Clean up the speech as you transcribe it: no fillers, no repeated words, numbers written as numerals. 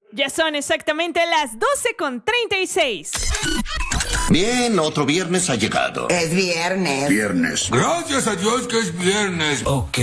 Ya son exactamente las 12:36. Bien, otro viernes ha llegado. Es viernes. Viernes. Gracias a Dios que es viernes. Ok.